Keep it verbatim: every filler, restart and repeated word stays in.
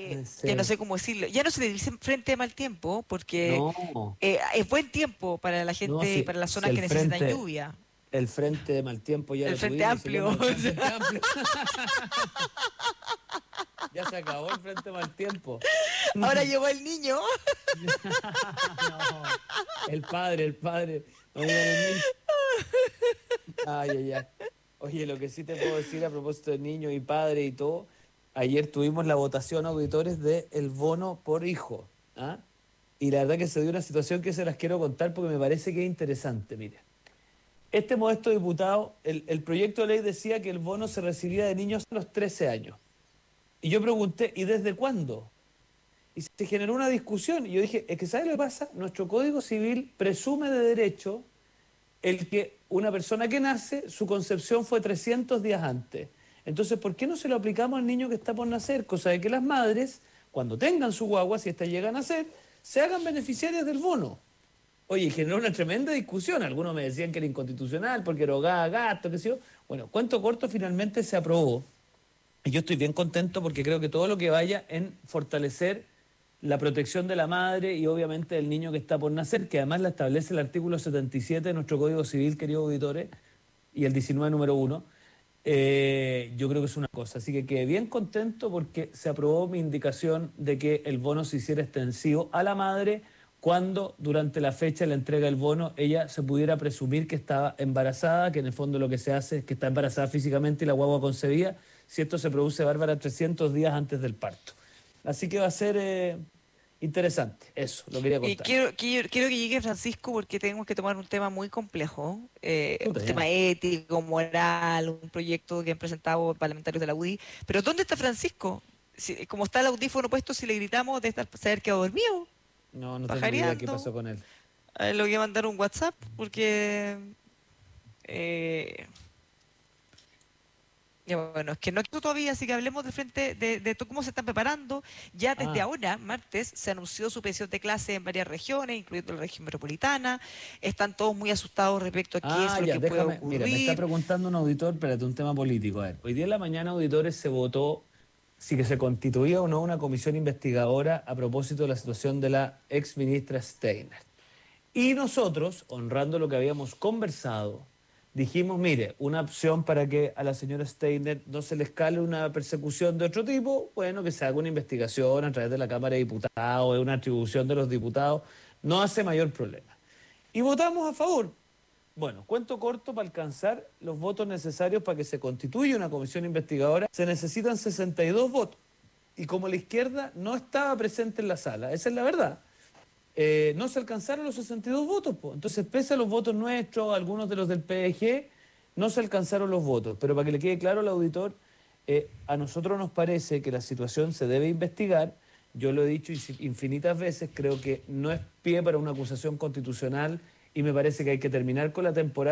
eh, puede que no ser. sé cómo decirlo, ya no se le dice frente de mal tiempo, porque No, eh, es buen tiempo para la no, gente, si, para las si zonas el que necesitan frente, lluvia. el frente de mal tiempo ya El lo frente tuvimos y se amplio. llama O el Frente sea, Amplio. Ya se acabó el frente mal tiempo. ahora llegó el niño. No, el padre, el padre. No digan el niño. Ay, ay, ay. Oye, lo que sí te puedo decir a propósito de niños y padre y todo, ayer tuvimos la votación, auditores, de el bono por hijo. ¿Ah? Y la verdad que se dio una situación que se las quiero contar porque me parece que es interesante. Mire, este modesto diputado, el, el proyecto de ley decía que el bono se recibía de niños a los trece años. Y yo pregunté, ¿y desde cuándo? Y se generó una discusión. Y yo dije, es que ¿sabes lo que pasa? Nuestro Código Civil presume de derecho el que una persona que nace, su concepción fue trescientos días antes. Entonces, ¿por qué no se lo aplicamos al niño que está por nacer? Cosa de que las madres, cuando tengan su guagua, si ésta llega a nacer, se hagan beneficiarias del bono. Oye, generó una tremenda discusión. Algunos me decían que era inconstitucional porque erogaba gasto, qué sé yo. Bueno, cuento corto, finalmente se aprobó. Y yo estoy bien contento porque creo que todo lo que vaya en fortalecer la protección de la madre y obviamente del niño que está por nacer, que además la establece el artículo setenta y siete de nuestro Código Civil, queridos auditores, y el diecinueve número uno, eh, yo creo que es una cosa. Así que quedé bien contento porque se aprobó mi indicación de que el bono se hiciera extensivo a la madre cuando durante la fecha de la entrega del bono ella se pudiera presumir que estaba embarazada, que en el fondo lo que se hace es que está embarazada físicamente y la guagua concebida, si esto se produce, Bárbara, trescientos días antes del parto. Así que va a ser eh, interesante, eso, lo quería Y contar. quiero, quiero, quiero que llegue Francisco porque tenemos que tomar un tema muy complejo, eh, Chuta, un tema ya. ético, moral, un proyecto que han presentado parlamentarios de la U D I. Pero ¿dónde está Francisco? Si, como está el audífono puesto, si le gritamos, de estar, saber que ha dormido, No, no tengo idea qué pajareando. pasó con él. A él le voy a mandar un WhatsApp porque eh, ya, bueno, es que no quiero todavía, así que hablemos de frente de, de to- cómo se están preparando. Ya desde Ah, ahora, martes, se anunció suspensión de clases en varias regiones, incluyendo la región metropolitana. Están todos muy asustados respecto a qué es ah, lo ya, que puede déjame, mira, me está ocurrir. preguntando un auditor, espérate, un tema político. A ver, hoy día en la mañana, auditores, se votó si que se constituía o no una comisión investigadora a propósito de la situación de la ex ministra Steiner. Y nosotros, honrando lo que habíamos conversado, dijimos, mire, una opción para que a la señora Steiner no se le escale una persecución de otro tipo, bueno, que se haga una investigación a través de la Cámara de Diputados, de una atribución de los diputados, no hace mayor problema. Y votamos a favor. Bueno, cuento corto, para alcanzar los votos necesarios para que se constituya una comisión investigadora, se necesitan sesenta y dos votos. Y como la izquierda no estaba presente en la sala, esa es la verdad, eh, no se alcanzaron los sesenta y dos votos. Po. Entonces, pese a los votos nuestros, algunos de los del P D G, no se alcanzaron los votos. Pero para que le quede claro al auditor, eh, a nosotros nos parece que la situación se debe investigar. Yo lo he dicho infinitas veces, creo que no es pie para una acusación constitucional y me parece que hay que terminar con la temporada.